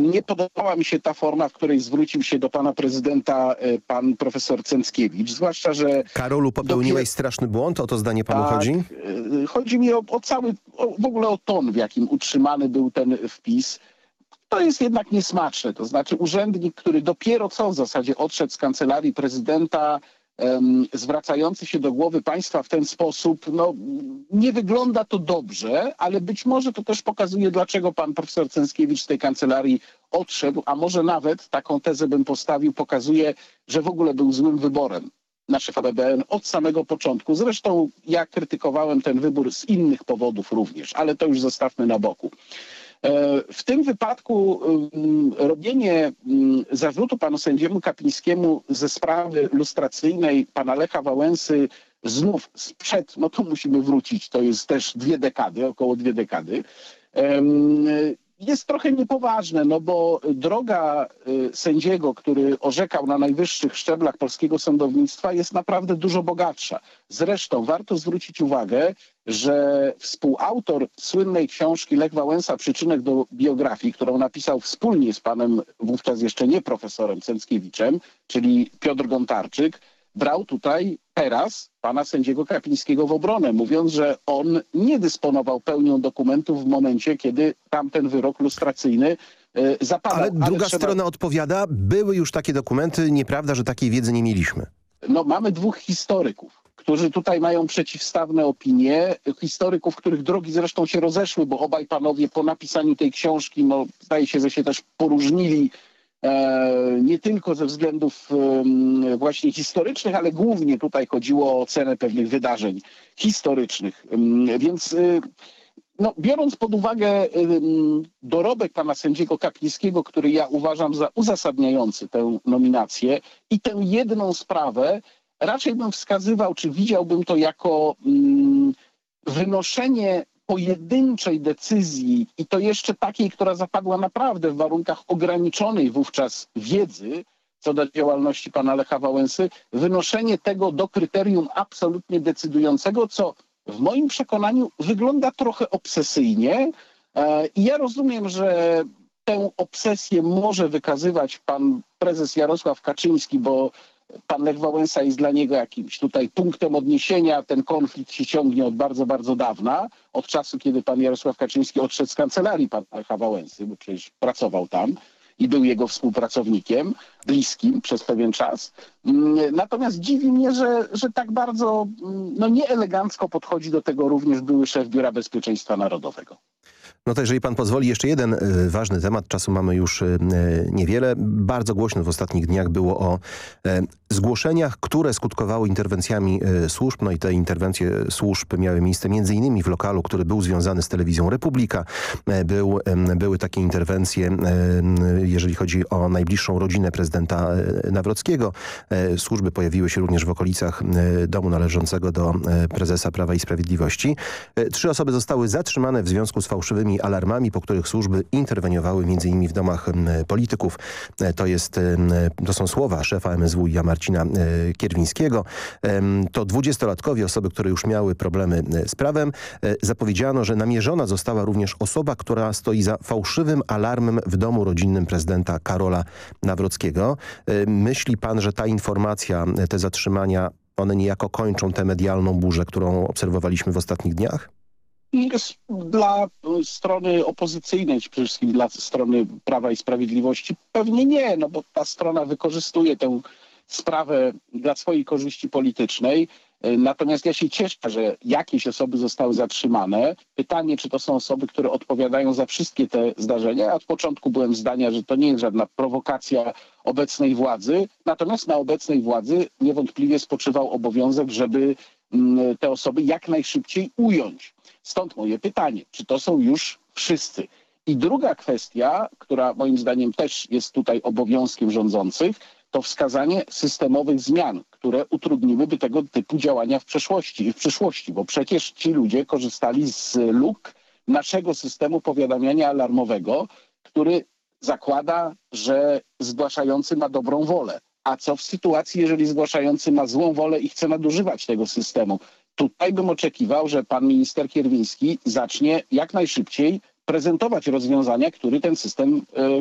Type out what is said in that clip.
nie podobała mi się ta forma, w której zwrócił się do pana prezydenta pan profesor Cęckiewicz, zwłaszcza, że... Karolu, popełniłeś straszny błąd? O to zdanie panu chodzi? Chodzi mi w ogóle o ton, w jakim utrzymany był ten wpis. To jest jednak niesmaczne. To znaczy urzędnik, który dopiero co w zasadzie odszedł z kancelarii prezydenta, zwracający się do głowy państwa w ten sposób, no nie wygląda to dobrze, ale być może to też pokazuje, dlaczego pan profesor Cęckiewicz z tej kancelarii odszedł, a może nawet, taką tezę bym postawił, pokazuje, że w ogóle był złym wyborem na szefa BBN od samego początku. Zresztą ja krytykowałem ten wybór z innych powodów również, ale to już zostawmy na boku. W tym wypadku robienie zarzutu panu sędziemu Kapińskiemu ze sprawy lustracyjnej pana Lecha Wałęsy znów sprzed, no to musimy wrócić, to jest też około 2 dekady, jest trochę niepoważne, no bo droga sędziego, który orzekał na najwyższych szczeblach polskiego sądownictwa, jest naprawdę dużo bogatsza. Zresztą warto zwrócić uwagę, że współautor słynnej książki Lech Wałęsa Przyczynek do biografii, którą napisał wspólnie z panem wówczas jeszcze nie profesorem Cęckiewiczem, czyli Piotr Gontarczyk, brał tutaj teraz pana sędziego Kapińskiego w obronę, mówiąc, że on nie dysponował pełnią dokumentów w momencie, kiedy tamten wyrok lustracyjny zapadał. Ale druga strona odpowiada, były już takie dokumenty, nieprawda, że takiej wiedzy nie mieliśmy. No mamy 2 historyków, którzy tutaj mają przeciwstawne opinie, historyków, których drogi zresztą się rozeszły, bo obaj panowie po napisaniu tej książki, no zdaje się, że się też poróżnili, nie tylko ze względów właśnie historycznych, ale głównie tutaj chodziło o ocenę pewnych wydarzeń historycznych. Więc no, biorąc pod uwagę dorobek pana sędziego Kapińskiego, który ja uważam za uzasadniający tę nominację i tę jedną sprawę, raczej bym wskazywał, czy widziałbym to jako wynoszenie pojedynczej decyzji i to jeszcze takiej, która zapadła naprawdę w warunkach ograniczonej wówczas wiedzy co do działalności pana Lecha Wałęsy, wynoszenie tego do kryterium absolutnie decydującego, co w moim przekonaniu wygląda trochę obsesyjnie i ja rozumiem, że tę obsesję może wykazywać pan prezes Jarosław Kaczyński, bo pan Lech Wałęsa jest dla niego jakimś tutaj punktem odniesienia. Ten konflikt się ciągnie od bardzo, bardzo dawna. Od czasu, kiedy pan Jarosław Kaczyński odszedł z kancelarii pana Lecha Wałęsy, bo przecież pracował tam i był jego współpracownikiem bliskim przez pewien czas. Natomiast dziwi mnie, że tak bardzo nieelegancko podchodzi do tego również były szef Biura Bezpieczeństwa Narodowego. No to jeżeli pan pozwoli, jeszcze jeden ważny temat. Czasu mamy już niewiele. Bardzo głośno w ostatnich dniach było o zgłoszeniach, które skutkowały interwencjami służb. No i te interwencje służb miały miejsce m.in. w lokalu, który był związany z telewizją Republika. Były takie interwencje, jeżeli chodzi o najbliższą rodzinę prezydenta Nawrockiego. Służby pojawiły się również w okolicach domu należącego do prezesa Prawa i Sprawiedliwości. 3 osoby zostały zatrzymane w związku z fałszywymi alarmami, po których służby interweniowały m.in. w domach polityków. To są słowa szefa MSWiA Marcina Kierwińskiego. To 20-latkowie, osoby, które już miały problemy z prawem. Zapowiedziano, że namierzona została również osoba, która stoi za fałszywym alarmem w domu rodzinnym prezydenta Karola Nawrockiego. Myśli pan, że ta informacja, te zatrzymania, one niejako kończą tę medialną burzę, którą obserwowaliśmy w ostatnich dniach? Dla strony opozycyjnej, czy przede wszystkim dla strony Prawa i Sprawiedliwości pewnie nie, no bo ta strona wykorzystuje tę sprawę dla swojej korzyści politycznej. Natomiast ja się cieszę, że jakieś osoby zostały zatrzymane. Pytanie, czy to są osoby, które odpowiadają za wszystkie te zdarzenia. Ja od początku byłem zdania, że to nie jest żadna prowokacja obecnej władzy. Natomiast na obecnej władzy niewątpliwie spoczywał obowiązek, żeby te osoby jak najszybciej ująć. Stąd moje pytanie, czy to są już wszyscy? I druga kwestia, która moim zdaniem też jest tutaj obowiązkiem rządzących, to wskazanie systemowych zmian, które utrudniłyby tego typu działania w przyszłości, bo przecież ci ludzie korzystali z luk naszego systemu powiadamiania alarmowego, który zakłada, że zgłaszający ma dobrą wolę. A co w sytuacji, jeżeli zgłaszający ma złą wolę i chce nadużywać tego systemu? Tutaj bym oczekiwał, że pan minister Kierwiński zacznie jak najszybciej prezentować rozwiązania, które ten system